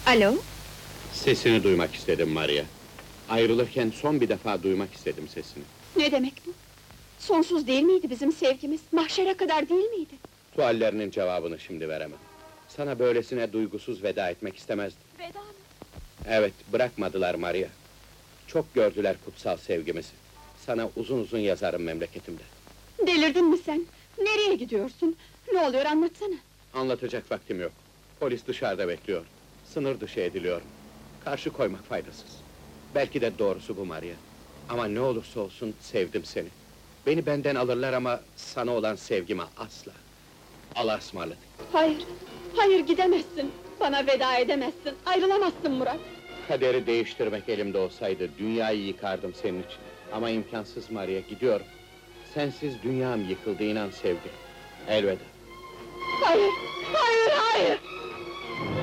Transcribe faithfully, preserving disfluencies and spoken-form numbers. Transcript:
Alo? Sesini duymak istedim Maria. Ayrılırken son bir defa duymak istedim sesini. Ne demek bu? Sonsuz değil miydi bizim sevgimiz? Mahşere kadar değil miydi? Suallerinin cevabını şimdi veremem. Sana böylesine duygusuz veda etmek istemezdim. Veda mı? Evet, bırakmadılar Maria. Çok gördüler kutsal sevgimizi. Sana uzun uzun yazarım memleketimde. Delirdin mi sen? Nereye gidiyorsun? Ne oluyor anlatsana! Anlatacak vaktim yok. Polis dışarıda bekliyor. Sınır dışı ediliyorum. Karşı koymak faydasız. Belki de doğrusu bu Maria. Ama ne olursa olsun sevdim seni. Beni benden alırlar ama sana olan sevgime asla. Allah'a ısmarladık. Hayır, hayır gidemezsin! Bana veda edemezsin, ayrılamazsın Murat! Kaderi değiştirmek elimde olsaydı dünyayı yıkardım senin için. Ama imkansız Maria, gidiyorum. Sensiz dünyam yıkıldı, inan sevgi. Elveda. Hayır, hayır, hayır!